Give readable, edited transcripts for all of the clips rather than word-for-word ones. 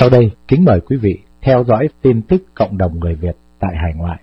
Sau đây, kính mời quý vị theo dõi tin tức cộng đồng người Việt tại hải ngoại.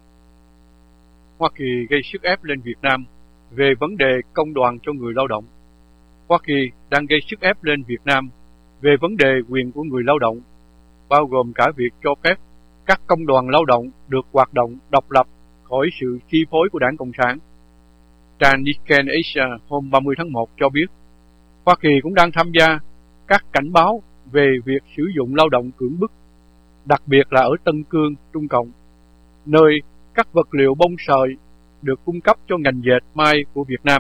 Hoa Kỳ gây sức ép lên Việt Nam về vấn đề công đoàn cho người lao động. Hoa Kỳ đang gây sức ép lên Việt Nam về vấn đề quyền của người lao động, bao gồm cả việc cho phép các công đoàn lao động được hoạt động độc lập khỏi sự chi phối của Đảng Cộng sản. Trang Nikkei Asia hôm 30 tháng 1 cho biết, Hoa Kỳ cũng đang tham gia các cảnh báo về việc sử dụng lao động cưỡng bức, đặc biệt là ở Tân Cương, Trung Cộng, nơi các vật liệu bông sợi được cung cấp cho ngành dệt may của Việt Nam.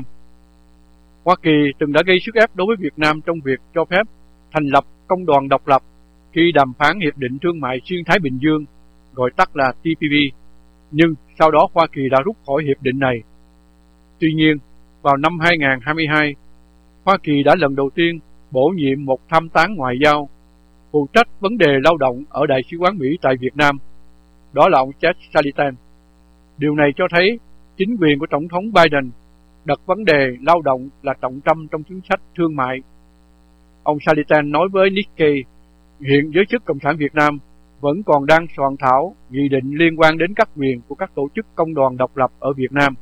Hoa Kỳ từng đã gây sức ép đối với Việt Nam trong việc cho phép thành lập công đoàn độc lập khi đàm phán Hiệp định Thương mại Xuyên Thái Bình Dương, gọi tắt là TPP, nhưng sau đó Hoa Kỳ đã rút khỏi hiệp định này. Tuy nhiên, vào năm 2022, Hoa Kỳ đã lần đầu tiên bổ nhiệm một tham tán ngoại giao phụ trách vấn đề lao động ở Đại sứ quán Mỹ tại Việt Nam, đó là ông Jake Sullivan. Điều này cho thấy chính quyền của Tổng thống Biden đặt vấn đề lao động là trọng tâm trong chính sách thương mại. Ông Sullivan nói với Nikkei, hiện giới chức Cộng sản Việt Nam vẫn còn đang soạn thảo nghị định liên quan đến các quyền của các tổ chức công đoàn độc lập ở Việt Nam.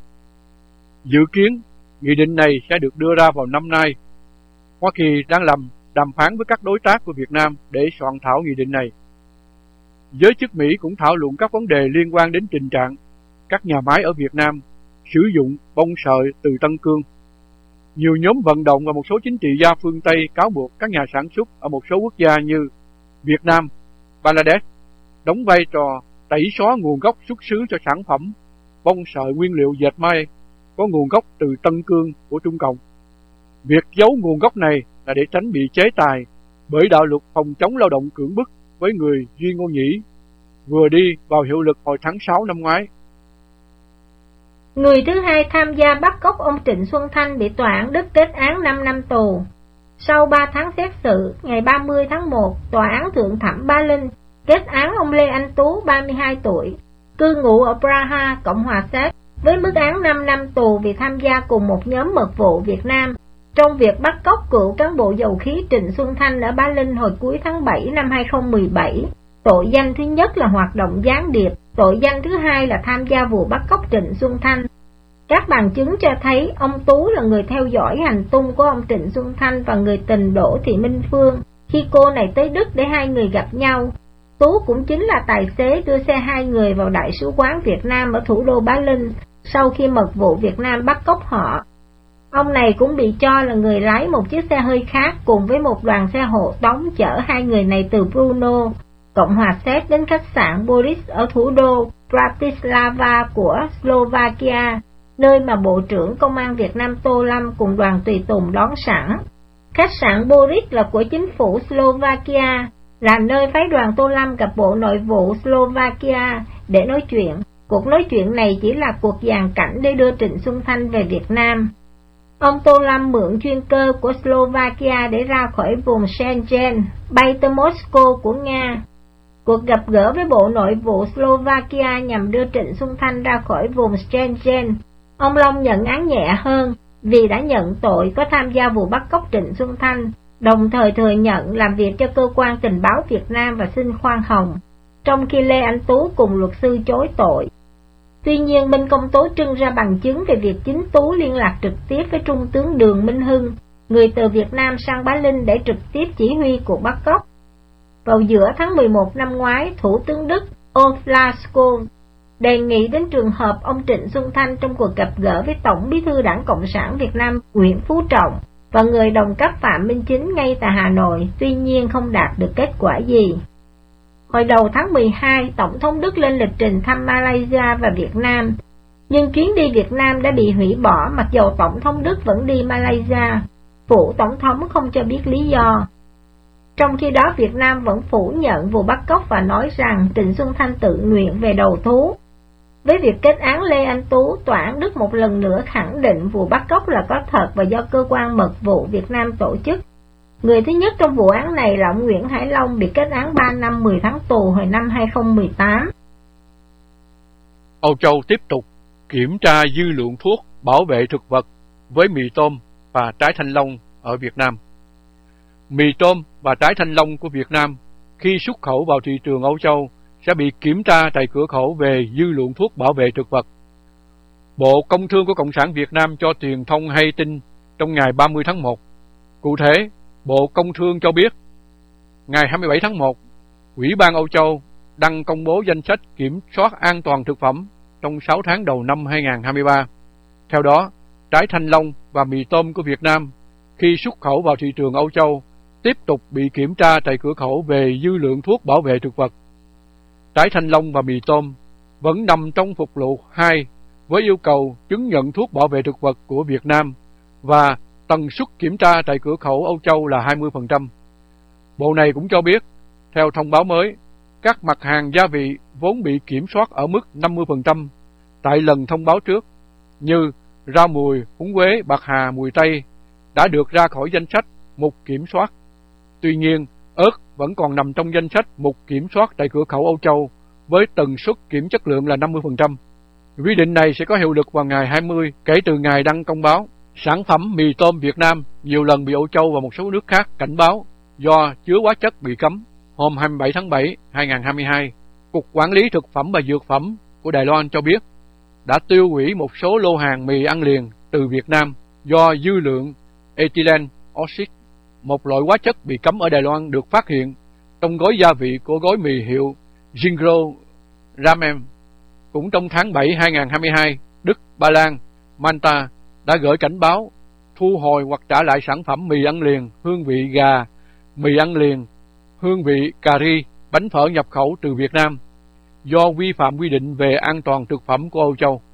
Dự kiến, nghị định này sẽ được đưa ra vào năm nay. Hoa Kỳ đang đàm phán với các đối tác của Việt Nam để soạn thảo nghị định này. Giới chức Mỹ cũng thảo luận các vấn đề liên quan đến tình trạng các nhà máy ở Việt Nam sử dụng bông sợi từ Tân Cương. Nhiều nhóm vận động và một số chính trị gia phương Tây cáo buộc các nhà sản xuất ở một số quốc gia như Việt Nam, Bangladesh đóng vai trò tẩy xóa nguồn gốc xuất xứ cho sản phẩm bông sợi nguyên liệu dệt may có nguồn gốc từ Tân Cương của Trung Cộng. Việc giấu nguồn gốc này là để tránh bị chế tài bởi đạo luật phòng chống lao động cưỡng bức với người Duy Ngô Nhĩ vừa đi vào hiệu lực hồi tháng 6 năm ngoái. Người thứ hai tham gia bắt cóc ông Trịnh Xuân Thanh bị tòa án Đức kết án 5 năm tù. Sau 3 tháng xét xử, ngày 30 tháng 1, tòa án Thượng thẩm Ba Linh kết án ông Lê Anh Tú, 32 tuổi, cư ngụ ở Praha, Cộng hòa Séc, với mức án 5 năm tù vì tham gia cùng một nhóm mật vụ Việt Nam trong việc bắt cóc cựu cán bộ dầu khí Trịnh Xuân Thanh ở Ba Linh hồi cuối tháng 7 năm 2017. Tội danh thứ nhất là hoạt động gián điệp, tội danh thứ hai là tham gia vụ bắt cóc Trịnh Xuân Thanh. Các bằng chứng cho thấy ông Tú là người theo dõi hành tung của ông Trịnh Xuân Thanh và người tình Đỗ Thị Minh Phương khi cô này tới Đức để hai người gặp nhau. Tú cũng chính là tài xế đưa xe hai người vào Đại sứ quán Việt Nam ở thủ đô Bá Linh sau khi mật vụ Việt Nam bắt cóc họ. Ông này cũng bị cho là người lái một chiếc xe hơi khác cùng với một đoàn xe hộ tống chở hai người này từ Brno, Cộng hòa Séc đến khách sạn Boris ở thủ đô Bratislava của Slovakia, nơi mà Bộ trưởng Công an Việt Nam Tô Lâm cùng đoàn tùy tùng đón sẵn. Khách sạn Boris là của chính phủ Slovakia, là nơi phái đoàn Tô Lâm gặp Bộ Nội vụ Slovakia để nói chuyện. Cuộc nói chuyện này chỉ là cuộc dàn cảnh để đưa Trịnh Xuân Thanh về Việt Nam. Ông Tô Lâm mượn chuyên cơ của Slovakia để ra khỏi vùng Schengen, bay tới Moscow của Nga. Cuộc gặp gỡ với Bộ Nội vụ Slovakia nhằm đưa Trịnh Xuân Thanh ra khỏi vùng Schengen. Ông Long nhận án nhẹ hơn vì đã nhận tội có tham gia vụ bắt cóc Trịnh Xuân Thanh, đồng thời thừa nhận làm việc cho cơ quan tình báo Việt Nam và xin khoan hồng, trong khi Lê Anh Tú cùng luật sư chối tội. Tuy nhiên, bên công tố trưng ra bằng chứng về việc chính Tú liên lạc trực tiếp với Trung tướng Đường Minh Hưng, người từ Việt Nam sang Bá Linh để trực tiếp chỉ huy cuộc bắt cóc. Vào giữa tháng 11 năm ngoái, Thủ tướng Đức Olaf Scholz đề nghị đến trường hợp ông Trịnh Xuân Thanh trong cuộc gặp gỡ với Tổng bí thư Đảng Cộng sản Việt Nam Nguyễn Phú Trọng và người đồng cấp Phạm Minh Chính ngay tại Hà Nội, tuy nhiên không đạt được kết quả gì. Hồi đầu tháng 12, Tổng thống Đức lên lịch trình thăm Malaysia và Việt Nam, nhưng chuyến đi Việt Nam đã bị hủy bỏ mặc dầu Tổng thống Đức vẫn đi Malaysia. Phủ Tổng thống không cho biết lý do. Trong khi đó, Việt Nam vẫn phủ nhận vụ bắt cóc và nói rằng Trịnh Xuân Thanh tự nguyện về đầu thú. Với việc kết án Lê Anh Tú, tòa án Đức một lần nữa khẳng định vụ bắt cóc là có thật và do cơ quan mật vụ Việt Nam tổ chức. Người thứ nhất trong vụ án này là ông Nguyễn Hải Long bị kết án 3 năm 10 tháng tù hồi năm 2018. Âu Châu tiếp tục kiểm tra dư lượng thuốc bảo vệ thực vật với mì tôm và trái thanh long ở Việt Nam. Mì tôm và trái thanh long của Việt Nam khi xuất khẩu vào thị trường Âu Châu sẽ bị kiểm tra tại cửa khẩu về dư lượng thuốc bảo vệ thực vật. Bộ Công Thương của Cộng sản Việt Nam cho truyền thông hay tin trong ngày 30 tháng 1. Cụ thể, Bộ Công Thương cho biết, ngày 27 tháng 1, Ủy ban Âu Châu đăng công bố danh sách kiểm soát an toàn thực phẩm trong 6 tháng đầu năm 2023. Theo đó, trái thanh long và mì tôm của Việt Nam khi xuất khẩu vào thị trường Âu Châu tiếp tục bị kiểm tra tại cửa khẩu về dư lượng thuốc bảo vệ thực vật. Trái thanh long và mì tôm vẫn nằm trong mục lục 2 với yêu cầu chứng nhận thuốc bảo vệ thực vật của Việt Nam và tần suất kiểm tra tại cửa khẩu Âu Châu là 20%. Bộ này cũng cho biết, theo thông báo mới, các mặt hàng gia vị vốn bị kiểm soát ở mức 50% tại lần thông báo trước, như rau mùi, húng quế, bạc hà, mùi tây đã được ra khỏi danh sách mục kiểm soát. Tuy nhiên, ớt vẫn còn nằm trong danh sách mục kiểm soát tại cửa khẩu Âu Châu với tần suất kiểm chất lượng là 50%. Quy định này sẽ có hiệu lực vào ngày 20 kể từ ngày đăng công báo. Sản phẩm mì tôm Việt Nam nhiều lần bị Âu Châu và một số nước khác cảnh báo do chứa hóa chất bị cấm. Hôm 27 tháng 7, 2022, Cục Quản lý Thực phẩm và Dược phẩm của Đài Loan cho biết đã tiêu hủy một số lô hàng mì ăn liền từ Việt Nam do dư lượng ethylene oxide, một loại hóa chất bị cấm ở Đài Loan, được phát hiện trong gói gia vị của gói mì hiệu Jingro Ramen. Cũng trong tháng 7 2022, Đức, Ba Lan, Malta đã gửi cảnh báo thu hồi hoặc trả lại sản phẩm mì ăn liền hương vị gà, mì ăn liền hương vị cà ri, bánh phở nhập khẩu từ Việt Nam do vi phạm quy định về an toàn thực phẩm của Âu Châu.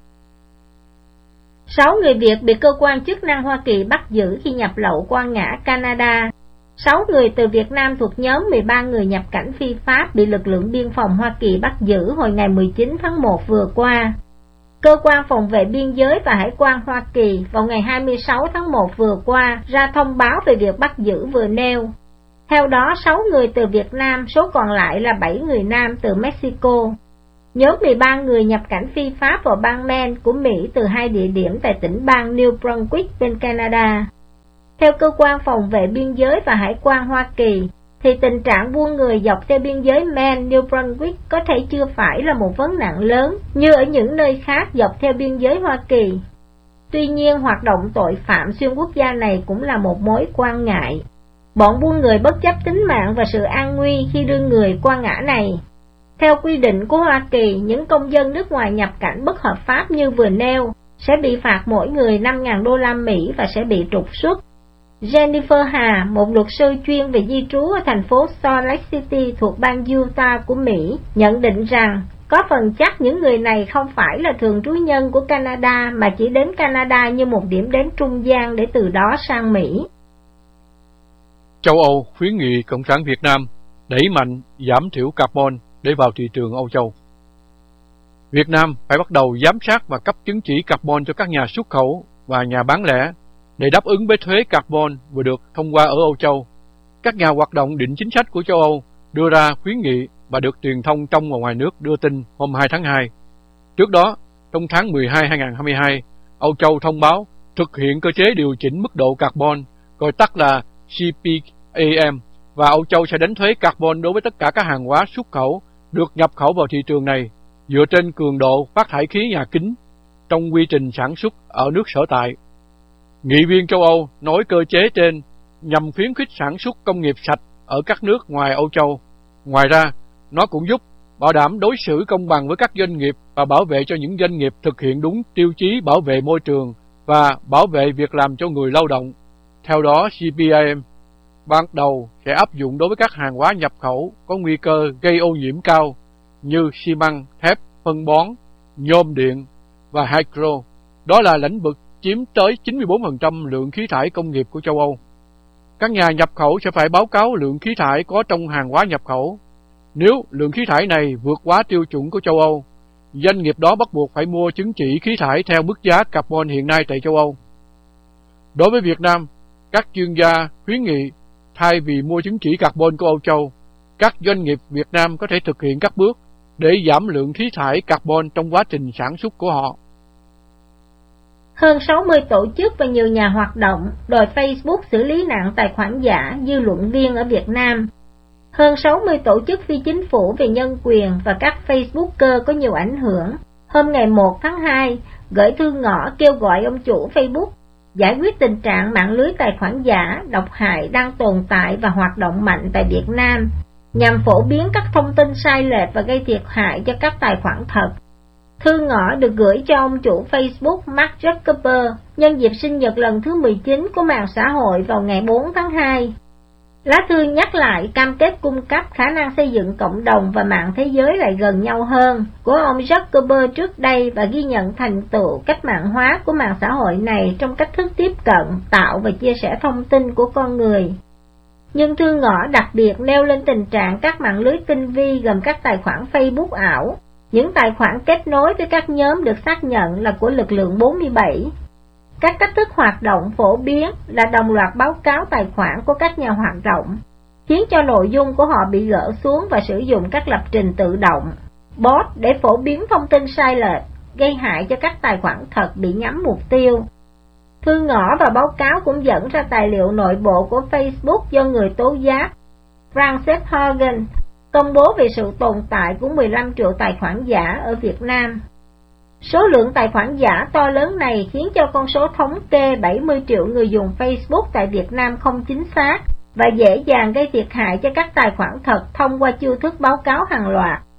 6 người Việt bị cơ quan chức năng Hoa Kỳ bắt giữ khi nhập lậu qua ngã Canada. 6 người từ Việt Nam thuộc nhóm 13 người nhập cảnh phi pháp bị lực lượng biên phòng Hoa Kỳ bắt giữ hồi ngày 19 tháng 1 vừa qua. Cơ quan phòng vệ biên giới và hải quan Hoa Kỳ vào ngày 26 tháng 1 vừa qua ra thông báo về việc bắt giữ vừa nêu. Theo đó, 6 người từ Việt Nam, số còn lại là 7 người nam từ Mexico. Nhóm 13 người nhập cảnh phi pháp vào bang Maine của Mỹ từ 2 địa điểm tại tỉnh bang New Brunswick bên Canada. Theo cơ quan phòng vệ biên giới và hải quan Hoa Kỳ, thì tình trạng buôn người dọc theo biên giới Maine, New Brunswick có thể chưa phải là một vấn nạn lớn như ở những nơi khác dọc theo biên giới Hoa Kỳ. Tuy nhiên, hoạt động tội phạm xuyên quốc gia này cũng là một mối quan ngại. Bọn buôn người bất chấp tính mạng và sự an nguy khi đưa người qua ngã này. Theo quy định của Hoa Kỳ, những công dân nước ngoài nhập cảnh bất hợp pháp như vừa nêu sẽ bị phạt mỗi người 5.000 đô la Mỹ và sẽ bị trục xuất. Jennifer Hà, một luật sư chuyên về di trú ở thành phố Salt Lake City thuộc bang Utah của Mỹ, nhận định rằng có phần chắc những người này không phải là thường trú nhân của Canada mà chỉ đến Canada như một điểm đến trung gian để từ đó sang Mỹ. Châu Âu khuyến nghị Cộng sản Việt Nam đẩy mạnh giảm thiểu carbon để vào thị trường Âu Châu. Việt Nam phải bắt đầu giám sát và cấp chứng chỉ carbon cho các nhà xuất khẩu và nhà bán lẻ để đáp ứng với thuế carbon vừa được thông qua ở Âu Châu. Các nhà hoạt động định chính sách của châu Âu đưa ra khuyến nghị và được truyền thông trong và ngoài nước đưa tin hôm 2 tháng 2. Trước đó, trong tháng 12 2022, Âu Châu thông báo thực hiện cơ chế điều chỉnh mức độ carbon, gọi tắt là CPAM, và Âu Châu sẽ đánh thuế carbon đối với tất cả các hàng hóa xuất khẩu được nhập khẩu vào thị trường này dựa trên cường độ phát thải khí nhà kính trong quy trình sản xuất ở nước sở tại. Nghị viên châu Âu nói cơ chế trên nhằm khuyến khích sản xuất công nghiệp sạch ở các nước ngoài Âu Châu. Ngoài ra, nó cũng giúp bảo đảm đối xử công bằng với các doanh nghiệp và bảo vệ cho những doanh nghiệp thực hiện đúng tiêu chí bảo vệ môi trường và bảo vệ việc làm cho người lao động. Theo đó, CPAM ban đầu sẽ áp dụng đối với các hàng hóa nhập khẩu có nguy cơ gây ô nhiễm cao như xi măng, thép, phân bón, nhôm điện và hydro. Đó là lĩnh vực chiếm tới 94% lượng khí thải công nghiệp của châu Âu. Các nhà nhập khẩu sẽ phải báo cáo lượng khí thải có trong hàng hóa nhập khẩu. Nếu lượng khí thải này vượt quá tiêu chuẩn của châu Âu, doanh nghiệp đó bắt buộc phải mua chứng chỉ khí thải theo mức giá carbon hiện nay tại châu Âu. Đối với Việt Nam, các chuyên gia khuyến nghị thay vì mua chứng chỉ carbon của Âu Châu, các doanh nghiệp Việt Nam có thể thực hiện các bước để giảm lượng khí thải carbon trong quá trình sản xuất của họ. Hơn 60 tổ chức và nhiều nhà hoạt động đòi Facebook xử lý nạn tài khoản giả dư luận viên ở Việt Nam. Hơn 60 tổ chức phi chính phủ về nhân quyền và các Facebooker có nhiều ảnh hưởng hôm ngày 1 tháng 2 gửi thư ngõ kêu gọi ông chủ Facebook giải quyết tình trạng mạng lưới tài khoản giả, độc hại đang tồn tại và hoạt động mạnh tại Việt Nam, nhằm phổ biến các thông tin sai lệch và gây thiệt hại cho các tài khoản thật. Thư ngõ được gửi cho ông chủ Facebook Mark Zuckerberg nhân dịp sinh nhật lần thứ 19 của mạng xã hội vào ngày 4 tháng 2. Lá thư nhắc lại cam kết cung cấp khả năng xây dựng cộng đồng và mạng thế giới lại gần nhau hơn của ông Zuckerberg trước đây và ghi nhận thành tựu cách mạng hóa của mạng xã hội này trong cách thức tiếp cận, tạo và chia sẻ thông tin của con người. Nhưng thư ngõ đặc biệt nêu lên tình trạng các mạng lưới tinh vi gồm các tài khoản Facebook ảo, những tài khoản kết nối với các nhóm được xác nhận là của lực lượng 47. Các cách thức hoạt động phổ biến là đồng loạt báo cáo tài khoản của các nhà hoạt động, khiến cho nội dung của họ bị gỡ xuống và sử dụng các lập trình tự động, bot để phổ biến thông tin sai lệch, gây hại cho các tài khoản thật bị nhắm mục tiêu. Thư ngõ và báo cáo cũng dẫn ra tài liệu nội bộ của Facebook do người tố giác Frances Haugen công bố về sự tồn tại của 15 triệu tài khoản giả ở Việt Nam. Số lượng tài khoản giả to lớn này khiến cho con số thống kê 70 triệu người dùng Facebook tại Việt Nam không chính xác và dễ dàng gây thiệt hại cho các tài khoản thật thông qua chiêu thức báo cáo hàng loạt.